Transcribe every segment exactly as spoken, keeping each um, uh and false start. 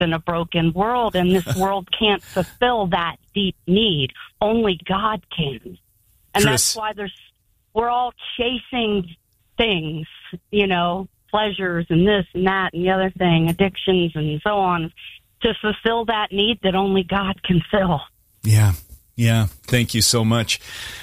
in a broken world, and this world can't fulfill that deep need. Only God can. And Tris. That's why there's we're all chasing things, you know, pleasures and this and that and the other thing, addictions and so on, to fulfill that need that only God can fill. Yeah, yeah. Thank you so much.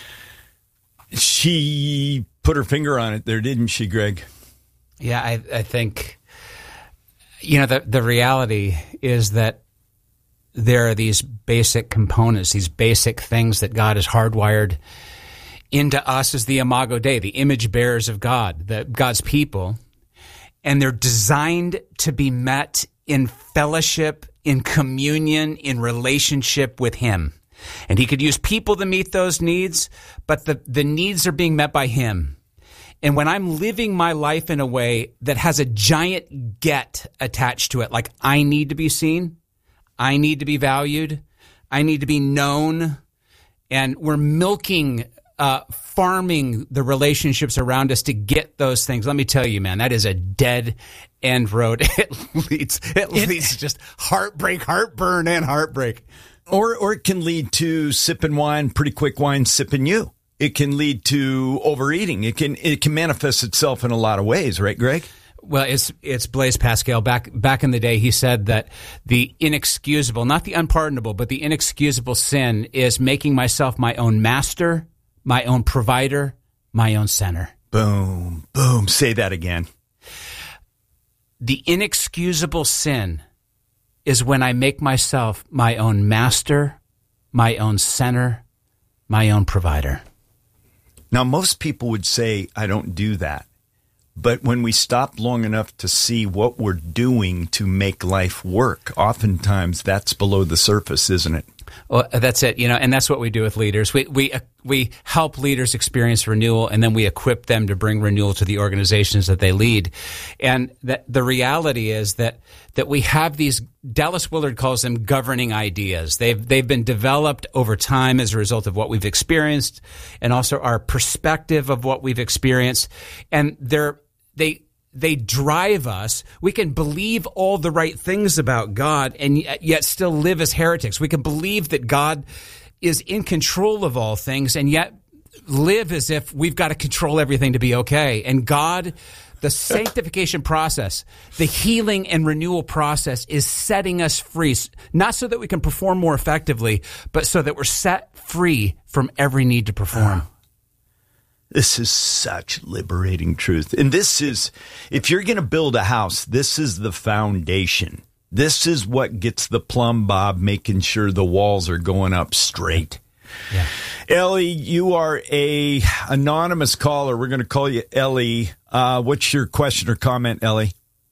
She put her finger on it there, didn't she, Greg? Yeah, I, I think, you know, the, the reality is that there are these basic components, these basic things that God has hardwired into us as the Imago Dei, the image bearers of God, the, God's people, and they're designed to be met in fellowship, in communion, in relationship with Him. And He could use people to meet those needs, but the, the needs are being met by Him. And when I'm living my life in a way that has a giant get attached to it, like I need to be seen, I need to be valued, I need to be known, and we're milking, uh, farming the relationships around us to get those things. Let me tell you, man, that is a dead end road. It leads, it leads to just heartbreak, heartburn, and heartbreak. Or, or it can lead to sipping wine, pretty quick wine, sipping you. It can lead to overeating. It can it can manifest itself in a lot of ways, right, Greg? Well, it's it's Blaise Pascal. Back back in the day, he said that the inexcusable, not the unpardonable, but the inexcusable sin is making myself my own master, my own provider, my own center. Boom, boom. Say that again. The inexcusable sin is when I make myself my own master, my own center, my own provider. Now, most people would say, I don't do that. But when we stop long enough to see what we're doing to make life work, oftentimes that's below the surface, isn't it? Well, that's it, you know, and that's what we do with leaders. We we we help leaders experience renewal, and then we equip them to bring renewal to the organizations that they lead. And that the reality is that that we have these, Dallas Willard calls them governing ideas. They've they've been developed over time as a result of what we've experienced, and also our perspective of what we've experienced. And they're they. They drive us. We can believe all the right things about God and yet still live as heretics. We can believe that God is in control of all things and yet live as if we've got to control everything to be okay. And God, the sanctification process, the healing and renewal process is setting us free, not so that we can perform more effectively, but so that we're set free from every need to perform. This is such liberating truth. And this is, if you're going to build a house, this is the foundation. This is what gets the plumb bob, making sure the walls are going up straight. Yeah. Ellie, you are a anonymous caller. We're going to call you Ellie. Uh, what's your question or comment, Ellie?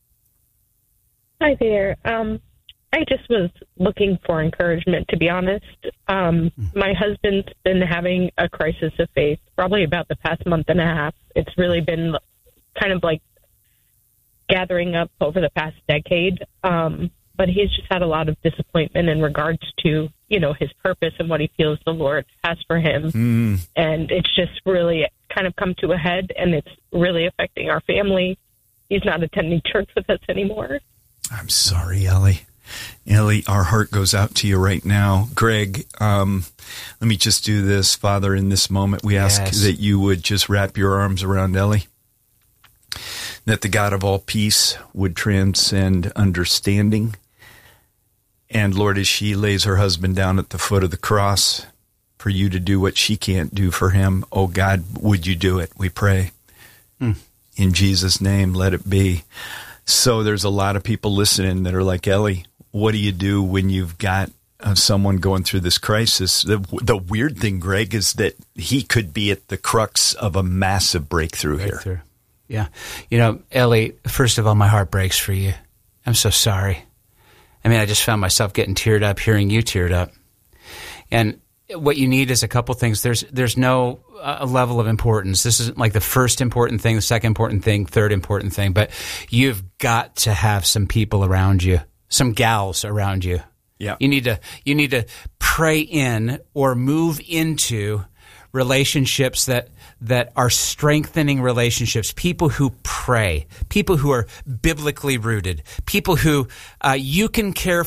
Hi there. Um, I just was looking for encouragement, to be honest. Um, my husband's been having a crisis of faith probably about the past month and a half. It's really been kind of like gathering up over the past decade. Um, but he's just had a lot of disappointment in regards to, you know, his purpose and what he feels the Lord has for him. Mm. And it's just really kind of come to a head, and it's really affecting our family. He's not attending church with us anymore. I'm sorry, Ellie. Ellie, our heart goes out to you right now. Greg, um, let me just do this. Father, in this moment, we ask Yes. that you would just wrap your arms around Ellie, that the God of all peace would transcend understanding. And Lord, as she lays her husband down at the foot of the cross for you to do what she can't do for him, oh God, would you do it? We pray. Mm. In Jesus' name, let it be. So there's a lot of people listening that are like, Ellie, what do you do when you've got uh, someone going through this crisis? The, the weird thing, Greg, is that he could be at the crux of a massive breakthrough, Breakthrough. here. Yeah. You know, Ellie, first of all, my heart breaks for you. I'm so sorry. I mean, I just found myself getting teared up hearing you teared up. And what you need is a couple things. There's there's no uh, level of importance. This isn't like the first important thing, the second important thing, third important thing. But you've got to have some people around you, some gals around you. Yeah. You need to you need to pray in or move into relationships that that are strengthening relationships, people who pray, people who are biblically rooted, people who uh, you can care